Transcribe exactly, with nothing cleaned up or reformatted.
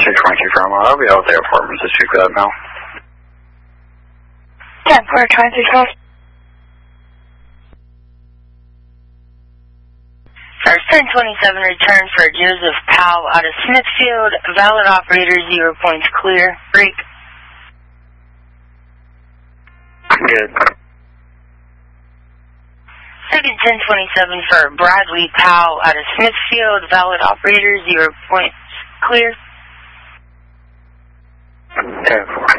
two twenty-two from, uh, I'll be out there apartments to speak with that now. ten four twenty-two from. First ten twenty-seven return for Joseph Powell out of Smithfield. Valid operator, zero points clear. Break. Good. Second ten twenty-seven for Bradley Powell out of Smithfield. Valid operator, zero points clear. ten four.